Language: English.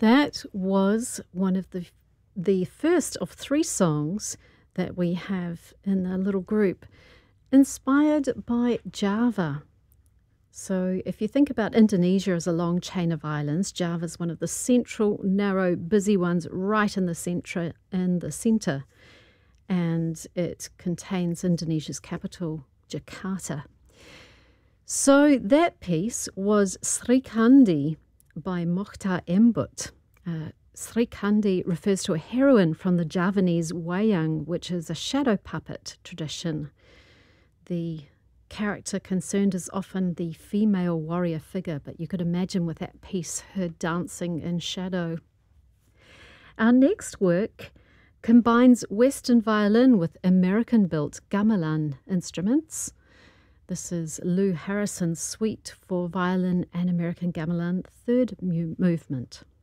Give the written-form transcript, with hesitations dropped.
That was one of the first of three songs that we have in the little group, inspired by Java. So if you think about Indonesia as a long chain of islands, Java is one of the central, narrow, busy ones right in the centre, and it contains Indonesia's capital, Jakarta. So that piece was Sri Kandi by Mokhtar Embut. Sri Kandi refers to a heroine from the Javanese wayang, which is a shadow puppet tradition. The character concerned is often the female warrior figure, but you could imagine with that piece her dancing in shadow. Our next work combines Western violin with American-built gamelan instruments. This is Lou Harrison's Suite for Violin and American Gamelan, third movement.